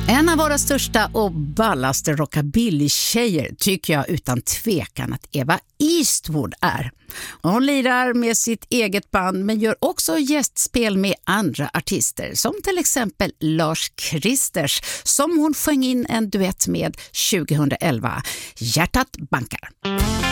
En av våra största och ballaste rockabilly-tjejer tycker jag utan tvekan att Eva Eastwood är. Hon lirar med sitt eget band men gör också gästspel med andra artister som till exempel Lars Kristers som hon sjöng in en duett med 2011, Hjärtat bankar.